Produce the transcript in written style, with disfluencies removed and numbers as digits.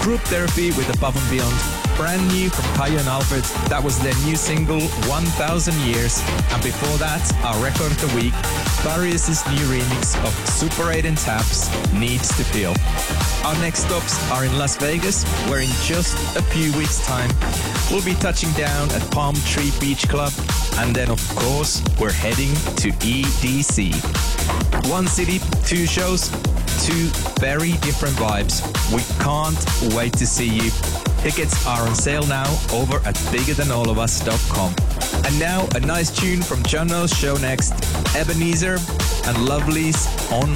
Group Therapy with Above and Beyond. Brand new from Kaya and Alfred. That was their new single, 1000 Years. And before that, our record of the week, Barrios' new remix of Super 8 and Taps, Needs to Feel. Our next stops are in Las Vegas, where in just a few weeks' time, we'll be touching down at Palm Tree Beach Club. And then, of course, we're heading to EDC. One city, two shows, two very different vibes. We can't wait to see you. Tickets are on sale now over at biggerthanallofus.com. And now a nice tune from Jono's show next, Ebenezer and Lovely's On